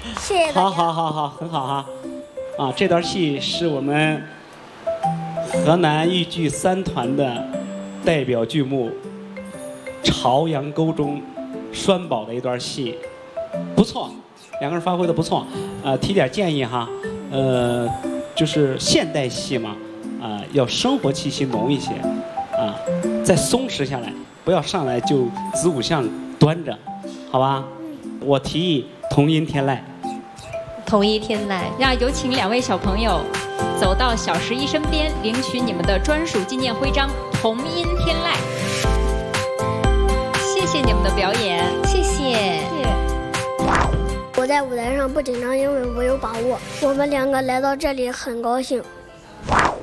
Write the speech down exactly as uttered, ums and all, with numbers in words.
谢谢大家。 好好好好，很好哈。啊，这段戏是我们河南豫剧三团的代表剧目《朝阳沟中栓宝》的一段戏，不错，两个人发挥的不错。呃，提点建议哈，呃，就是现代戏嘛，啊、呃，要生活气息浓一些，啊、呃，再松弛下来，不要上来就子午相端着，好吧？我提议同音天籁。 同一天籁，让有请两位小朋友走到小十一身边，领取你们的专属纪念徽章“同音天籁”。谢谢你们的表演，谢谢。 我在舞台上不紧张，因为我有把握。我们两个来到这里很高兴。